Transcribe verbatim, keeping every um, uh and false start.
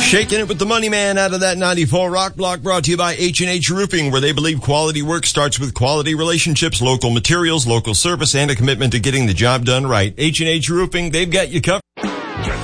Shaking it with the money man out of that ninety-four Rock Block, brought to you by H and H Roofing, where they believe quality work starts with quality relationships, local materials, local service, and a commitment to getting the job done right. H and H Roofing, they've got you covered.